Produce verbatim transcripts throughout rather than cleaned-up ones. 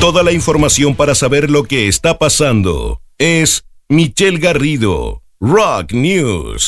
Toda la información para saber lo que está pasando es Michelle Garrido, Rock News.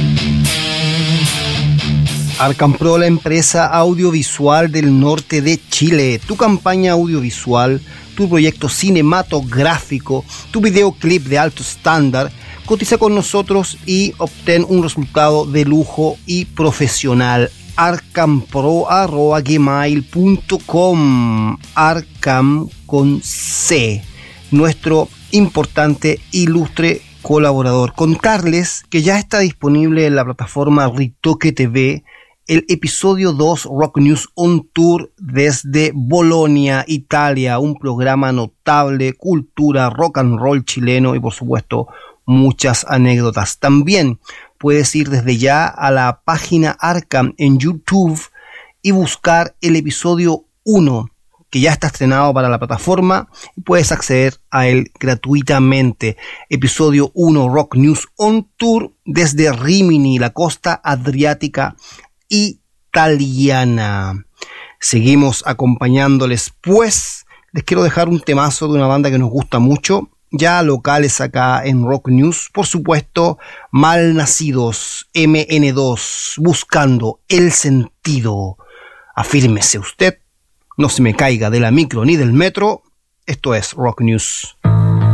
Arkham Pro, la empresa audiovisual del norte de Chile. Tu campaña audiovisual, tu proyecto cinematográfico, tu videoclip de alto estándar. Cotiza con nosotros y obtén un resultado de lujo y profesional. arcampro arroba gmail punto com. Arkham con C, nuestro importante, ilustre colaborador. Contarles que ya está disponible en la plataforma Ritoque T V el episodio dos Rock News on Tour desde Bolonia, Italia, un programa notable, cultura, rock and roll chileno y por supuesto muchas anécdotas. También puedes ir desde ya a la página Arkham en YouTube y buscar el episodio uno, que ya está estrenado para la plataforma y puedes acceder a él gratuitamente. Episodio uno Rock News on Tour desde Rimini, la costa adriática italiana. Seguimos acompañándoles, pues les quiero dejar un temazo de una banda que nos gusta mucho, ya locales acá en Rock News, por supuesto, Malnacidos, M N dos, Buscando el Sentido. Afírmese usted, no se me caiga de la micro ni del metro. Esto es Rock News.